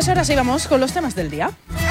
Pues ahora sí vamos con los temas del día.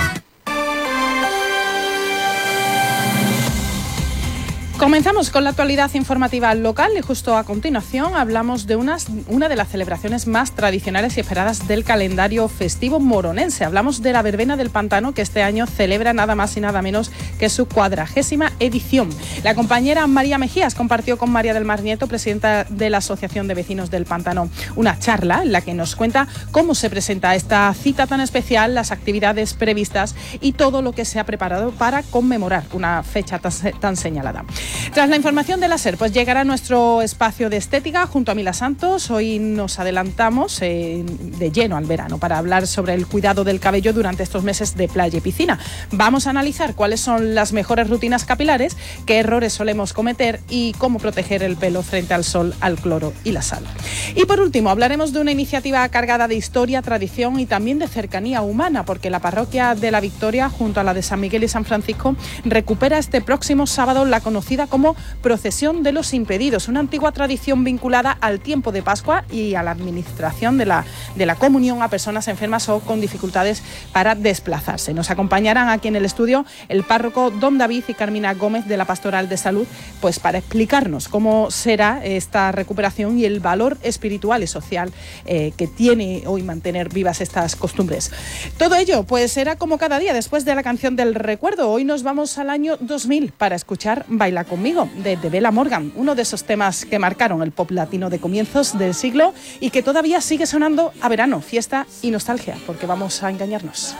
Comenzamos con la actualidad informativa local y justo a continuación hablamos de una de las celebraciones más tradicionales y esperadas del calendario festivo moronense. Hablamos de la Verbena del Pantano, que este año celebra nada más y nada menos que su 40ª edición. La compañera María Mejías compartió con María del Mar Nieto, presidenta de la Asociación de Vecinos del Pantano, una charla en la que nos cuenta cómo se presenta esta cita tan especial, las actividades previstas y todo lo que se ha preparado para conmemorar una fecha tan señalada. Tras la información de la SER, pues llegará nuestro espacio de estética junto a Mila Santos. Hoy nos adelantamos de lleno al verano para hablar sobre el cuidado del cabello durante estos meses de playa y piscina. Vamos a analizar cuáles son las mejores rutinas capilares, qué errores solemos cometer y cómo proteger el pelo frente al sol, al cloro y la sal. Y por último, hablaremos de una iniciativa cargada de historia, tradición y también de cercanía humana, porque la parroquia de la Victoria, junto a la de San Miguel y San Francisco, recupera este próximo sábado la conocida como Procesión de los Impedidos, una antigua tradición vinculada al tiempo de Pascua y a la administración de la comunión a personas enfermas o con dificultades para desplazarse. Nos acompañarán aquí en el estudio el párroco don David y Carmina Gómez de la Pastoral de Salud, pues para explicarnos cómo será esta recuperación y el valor espiritual y social que tiene hoy mantener vivas estas costumbres. Todo ello pues será como cada día después de la canción del recuerdo. Hoy nos vamos al año 2000 para escuchar Baila conmigo, de Bella Morgan, uno de esos temas que marcaron el pop latino de comienzos del siglo y que todavía sigue sonando a verano, fiesta y nostalgia, porque vamos a engañarnos.